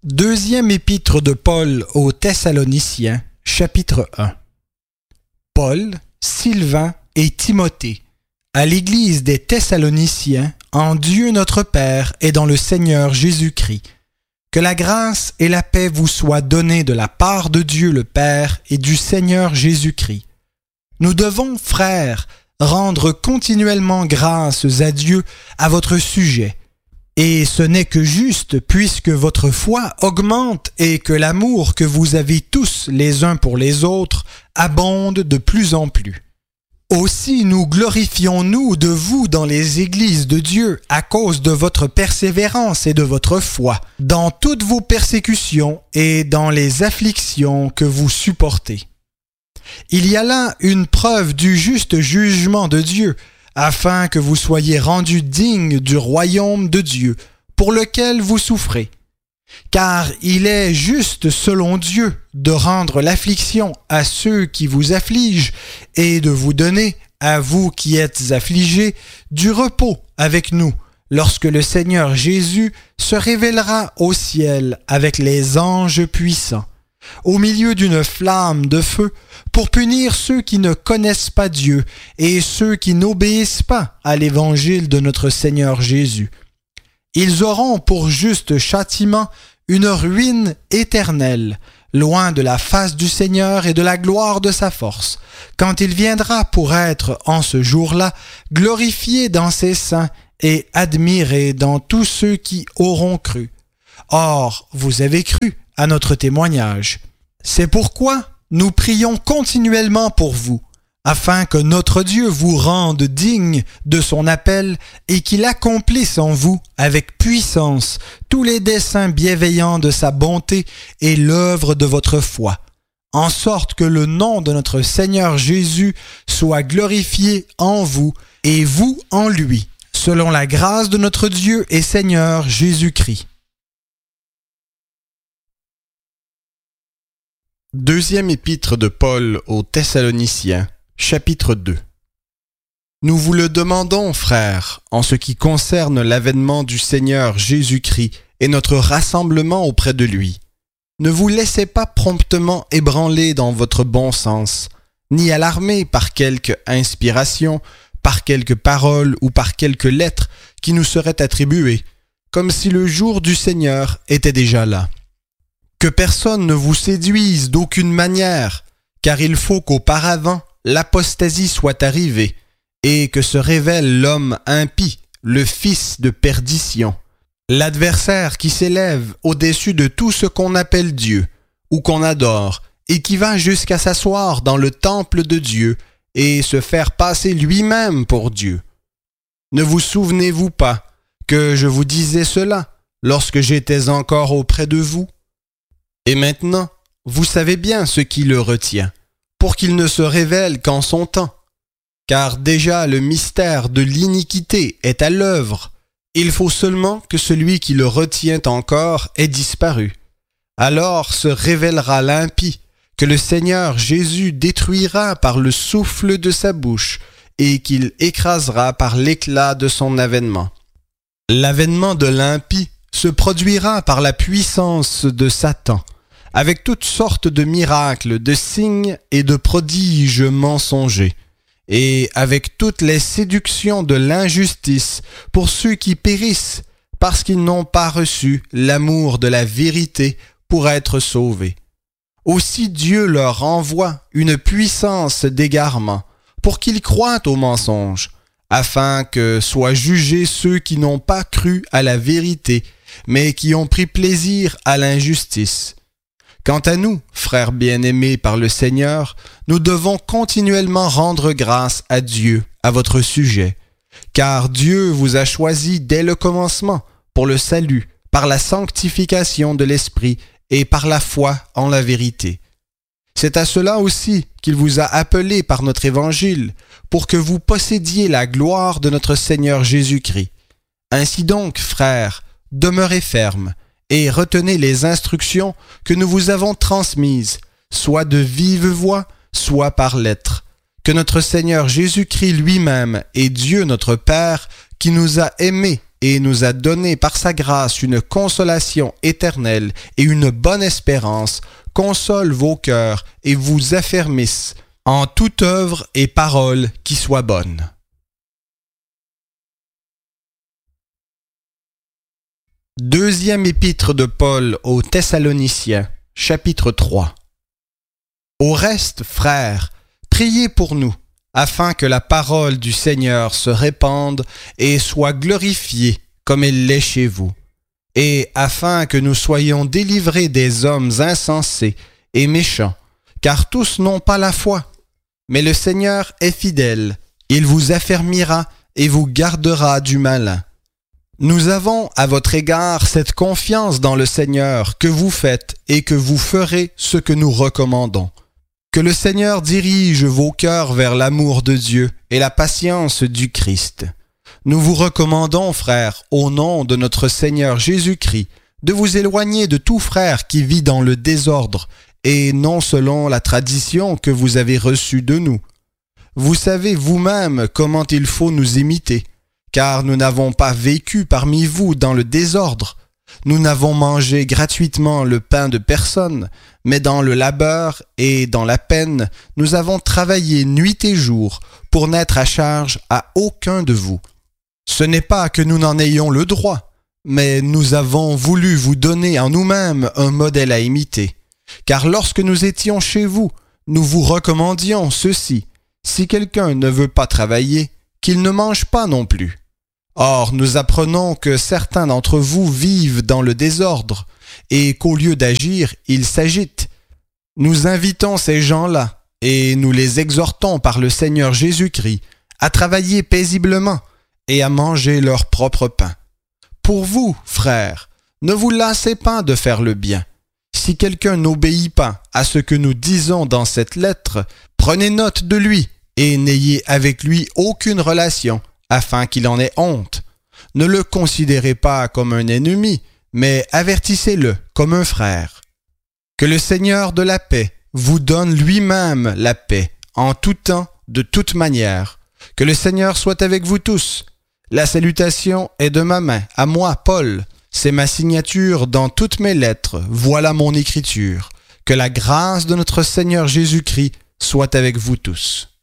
Deuxième épître de Paul aux Thessaloniciens, chapitre 1. Paul, Sylvain et Timothée, à l'Église des Thessaloniciens, en Dieu notre Père et dans le Seigneur Jésus-Christ. Que la grâce et la paix vous soient données de la part de Dieu le Père et du Seigneur Jésus-Christ. Nous devons, frères, rendre continuellement grâces à Dieu à votre sujet. Et ce n'est que juste puisque votre foi augmente et que l'amour que vous avez tous les uns pour les autres abonde de plus en plus. Aussi nous glorifions-nous de vous dans les églises de Dieu à cause de votre persévérance et de votre foi, dans toutes vos persécutions et dans les afflictions que vous supportez. Il y a là une preuve du juste jugement de Dieu, afin que vous soyez rendus dignes du royaume de Dieu, pour lequel vous souffrez. Car il est juste selon Dieu de rendre l'affliction à ceux qui vous affligent et de vous donner, à vous qui êtes affligés, du repos avec nous, lorsque le Seigneur Jésus se révélera au ciel avec les anges puissants, au milieu d'une flamme de feu, pour punir ceux qui ne connaissent pas Dieu et ceux qui n'obéissent pas à l'évangile de notre Seigneur Jésus. Ils auront pour juste châtiment une ruine éternelle, loin de la face du Seigneur et de la gloire de sa force, quand il viendra pour être, en ce jour-là, glorifié dans ses saints et admiré dans tous ceux qui auront cru. Or, vous avez cru à notre témoignage. C'est pourquoi nous prions continuellement pour vous, afin que notre Dieu vous rende digne de son appel et qu'il accomplisse en vous, avec puissance, tous les desseins bienveillants de sa bonté et l'œuvre de votre foi, en sorte que le nom de notre Seigneur Jésus soit glorifié en vous et vous en lui, selon la grâce de notre Dieu et Seigneur Jésus-Christ. Deuxième épître de Paul aux Thessaloniciens, chapitre 2. Nous vous le demandons, frères, en ce qui concerne l'avènement du Seigneur Jésus-Christ et notre rassemblement auprès de lui. Ne vous laissez pas promptement ébranler dans votre bon sens, ni alarmer par quelque inspiration, par quelque parole ou par quelque lettre qui nous serait attribuée, comme si le jour du Seigneur était déjà là. Que personne ne vous séduise d'aucune manière, car il faut qu'auparavant l'apostasie soit arrivée, et que se révèle l'homme impie, le fils de perdition, l'adversaire qui s'élève au-dessus de tout ce qu'on appelle Dieu, ou qu'on adore, et qui va jusqu'à s'asseoir dans le temple de Dieu, et se faire passer lui-même pour Dieu. Ne vous souvenez-vous pas que je vous disais cela lorsque j'étais encore auprès de vous? Et maintenant, vous savez bien ce qui le retient, pour qu'il ne se révèle qu'en son temps. Car déjà le mystère de l'iniquité est à l'œuvre. Il faut seulement que celui qui le retient encore ait disparu. Alors se révélera l'impie, que le Seigneur Jésus détruira par le souffle de sa bouche, et qu'il écrasera par l'éclat de son avènement. L'avènement de l'impie se produira par la puissance de Satan, avec toutes sortes de miracles, de signes et de prodiges mensongers, et avec toutes les séductions de l'injustice pour ceux qui périssent, parce qu'ils n'ont pas reçu l'amour de la vérité pour être sauvés. Aussi Dieu leur envoie une puissance d'égarement, pour qu'ils croient aux mensonges, afin que soient jugés ceux qui n'ont pas cru à la vérité, mais qui ont pris plaisir à l'injustice. Quant à nous, frères bien-aimés par le Seigneur, nous devons continuellement rendre grâce à Dieu à votre sujet, car Dieu vous a choisi dès le commencement pour le salut, par la sanctification de l'Esprit et par la foi en la vérité. C'est à cela aussi qu'il vous a appelé par notre évangile, pour que vous possédiez la gloire de notre Seigneur Jésus-Christ. Ainsi donc, frères, demeurez fermes, et retenez les instructions que nous vous avons transmises, soit de vive voix, soit par lettres. Que notre Seigneur Jésus-Christ lui-même et Dieu notre Père, qui nous a aimés et nous a donné par sa grâce une consolation éternelle et une bonne espérance, console vos cœurs et vous affermisse en toute œuvre et parole qui soit bonne. Deuxième épître de Paul aux Thessaloniciens, chapitre 3. Au reste, frères, priez pour nous, afin que la parole du Seigneur se répande et soit glorifiée comme elle l'est chez vous, et afin que nous soyons délivrés des hommes insensés et méchants, car tous n'ont pas la foi. Mais le Seigneur est fidèle, il vous affermira et vous gardera du malin. Nous avons à votre égard cette confiance dans le Seigneur que vous faites et que vous ferez ce que nous recommandons. Que le Seigneur dirige vos cœurs vers l'amour de Dieu et la patience du Christ. Nous vous recommandons, frères, au nom de notre Seigneur Jésus-Christ, de vous éloigner de tout frère qui vit dans le désordre et non selon la tradition que vous avez reçue de nous. Vous savez vous-même comment il faut nous imiter, car nous n'avons pas vécu parmi vous dans le désordre. Nous n'avons mangé gratuitement le pain de personne, mais dans le labeur et dans la peine, nous avons travaillé nuit et jour pour n'être à charge à aucun de vous. Ce n'est pas que nous n'en ayons le droit, mais nous avons voulu vous donner en nous-mêmes un modèle à imiter. Car lorsque nous étions chez vous, nous vous recommandions ceci: si quelqu'un ne veut pas travailler, qu'il ne mange pas non plus. Or, nous apprenons que certains d'entre vous vivent dans le désordre et qu'au lieu d'agir, ils s'agitent. Nous invitons ces gens-là et nous les exhortons par le Seigneur Jésus-Christ à travailler paisiblement et à manger leur propre pain. Pour vous, frères, ne vous lassez pas de faire le bien. Si quelqu'un n'obéit pas à ce que nous disons dans cette lettre, prenez note de lui et n'ayez avec lui aucune relation, afin qu'il en ait honte. Ne le considérez pas comme un ennemi, mais avertissez-le comme un frère. Que le Seigneur de la paix vous donne lui-même la paix, en tout temps, de toute manière. Que le Seigneur soit avec vous tous. La salutation est de ma main, à moi, Paul. C'est ma signature dans toutes mes lettres. Voilà mon écriture. Que la grâce de notre Seigneur Jésus-Christ soit avec vous tous.